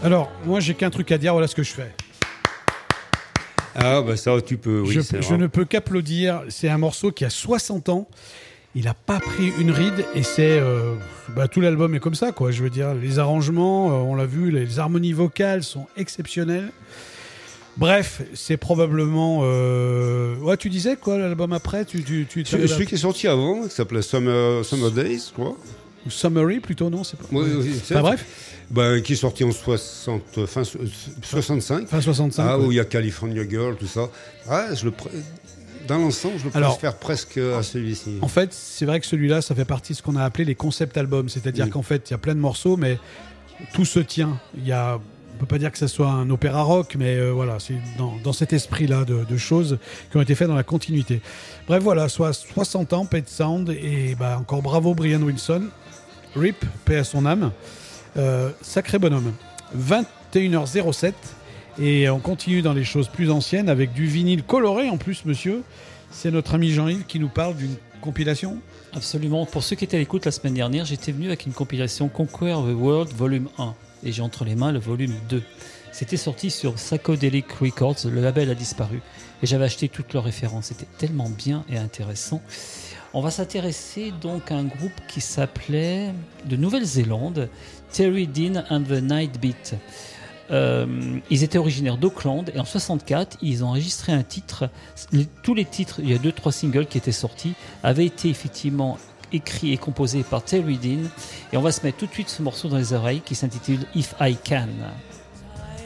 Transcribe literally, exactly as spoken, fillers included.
Alors, moi, j'ai qu'un truc à dire, voilà ce que je fais. Ah, bah ça, tu peux, oui, je, c'est je vrai. ne peux qu'applaudir. C'est un morceau qui a soixante ans. Il n'a pas pris une ride et c'est euh, bah, tout l'album est comme ça, quoi. Je veux dire, les arrangements, euh, on l'a vu, les, les harmonies vocales sont exceptionnelles. Bref, c'est probablement. Euh... Ouais, tu disais quoi l'album après tu, tu, tu, Celui, celui qui est sorti avant, qui s'appelait Summer, Summer Days, quoi. Ou Summary plutôt, non, c'est pas. Oui, oui, c'est bah, bref. Ben, qui est sorti en soixante, fin soixante-cinq. Fin soixante-cinq. Ah, ouais. où il y a California Girl, tout ça. Ah, je le. Pr... Dans l'ensemble, je le préfère presque à celui-ci. En fait, c'est vrai que celui-là, ça fait partie de ce qu'on a appelé les concept albums. C'est-à-dire oui. qu'en fait, il y a plein de morceaux, mais tout se tient. Il y a, on ne peut pas dire que ça soit un opéra rock, mais euh, voilà, c'est dans, dans cet esprit-là de, de choses qui ont été faites dans la continuité. Bref, voilà, soit soixante ans, Pet Sound, et bah, encore bravo Brian Wilson. Rip, paix à son âme. Euh, sacré bonhomme. vingt et une heures zéro sept. Et on continue dans les choses plus anciennes avec du vinyle coloré en plus, monsieur. C'est notre ami Jean-Yves qui nous parle d'une compilation. Absolument. Pour ceux qui étaient à l'écoute la semaine dernière, j'étais venu avec une compilation Conquer the World volume un. Et j'ai entre les mains le volume deux. C'était sorti sur Psychedelic Records, le label a disparu. Et j'avais acheté toutes leurs références. C'était tellement bien et intéressant. On va s'intéresser donc à un groupe qui s'appelait, de Nouvelle-Zélande, Terry Dean and the Night Beat. Euh, ils étaient originaires d'Auckland et en soixante-quatre ils ont enregistré un titre. Les, tous les titres, il y a deux trois singles qui étaient sortis, avaient été effectivement écrits et composés par Terry Dean. Et on va se mettre tout de suite ce morceau dans les oreilles qui s'intitule If I Can.